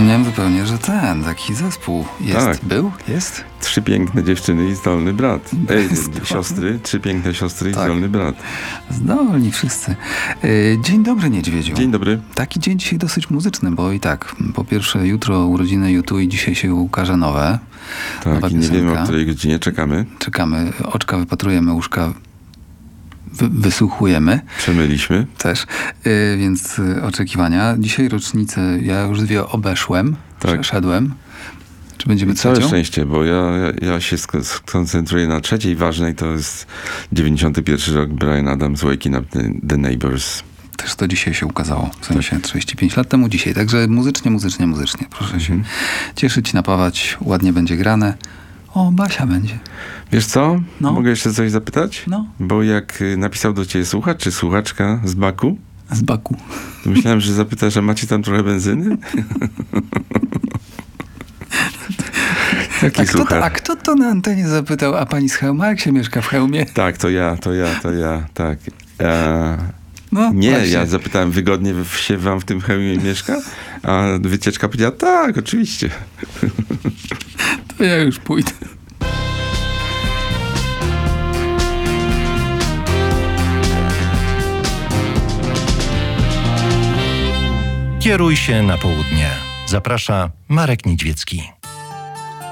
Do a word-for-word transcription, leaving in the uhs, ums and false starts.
Zapomniałem zupełnie, że ten, taki zespół jest. Tak. Był? Jest? Trzy piękne dziewczyny i zdolny brat. Ej, siostry, trzy piękne siostry i Tak. zdolny brat. Zdolni wszyscy. Yy, Dzień dobry, Niedźwiedziu. Dzień dobry. Taki dzień dzisiaj dosyć muzyczny, bo i tak, po pierwsze jutro urodziny U i dzisiaj się ukaże nowe. Tak, nowa i nie piosenka. wiemy, o której godzinie czekamy. Czekamy, oczka wypatrujemy, uszka wy, wysłuchujemy Przemyliśmy. też, yy, więc yy, oczekiwania. Dzisiaj rocznicę, ja już dwie obeszłem, Tak. przeszedłem. Czy będziemy Całe trzecią? szczęście, bo ja, ja, ja się sk- skoncentruję na trzeciej ważnej, to jest dziewięćdziesiąty pierwszy rok, Bryan Adams, Waking Up the, the Neighbors. Też to dzisiaj się ukazało, w sensie trzydzieści pięć lat temu dzisiaj. Także muzycznie, muzycznie, muzycznie. Proszę się Mhm. cieszyć, napawać, ładnie będzie grane. O, Basia będzie. Wiesz co? No. Mogę jeszcze coś zapytać? No. Bo jak y, napisał do ciebie słuchacz czy słuchaczka z Baku, Z Baku. to myślałem, że zapytasz, a macie tam trochę benzyny? Taki A kto, słuchacz. to, a kto to na antenie zapytał, a pani z Chełma, jak się mieszka w Chełmie? Tak, to ja, to ja, to ja, tak. E, No, nie, właśnie. ja zapytałem, wygodnie w- się wam w tym Chełmie mieszka? A wycieczka powiedziała, tak, oczywiście. To ja już pójdę. Kieruj się na południe. Zaprasza Marek Niedźwiecki.